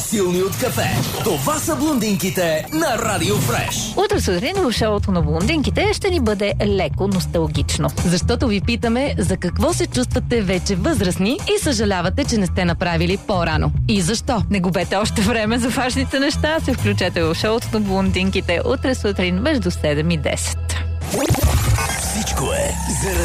по-силни от кафе. Това са блондинките на Радио Фреш. Утре сутрин в шоуто на блондинките ще ни бъде леко носталгично. Защото ви питаме за какво се чувствате вече възрастни и съжалявате, че не сте направили по-рано. И защо? Не губете още време за важните неща. Се включете в шоуто на блондинките утре сутрин между 7 и 10. Всичко е за